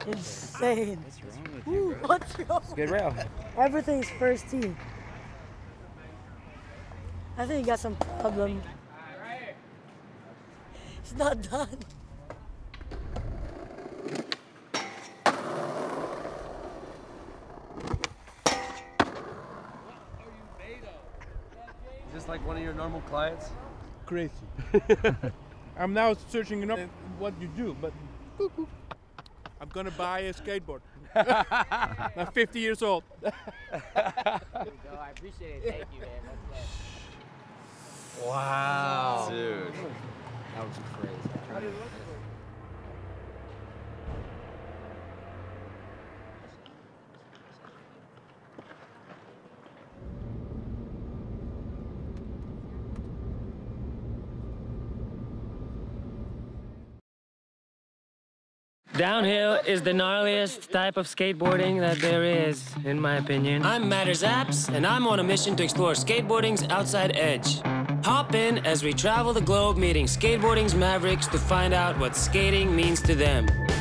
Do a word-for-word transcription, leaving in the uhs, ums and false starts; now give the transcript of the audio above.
Insane. What's wrong with you, Ooh, bro? what's wrong? It's a good rail. Everything's first tee. I think you got some problem. It's not done. Is this like one of your normal clients? Crazy. I'm now searching up what you do, but I'm gonna buy a skateboard. I'm fifty years old. There you go. I appreciate it. Thank you, man. That's love. Wow. Dude. That was crazy. Downhill is the gnarliest type of skateboarding that there is, in my opinion. I'm Matters Apps, and I'm on a mission to explore skateboarding's outside edge. Hop in as we travel the globe meeting skateboarding's mavericks to find out what skating means to them.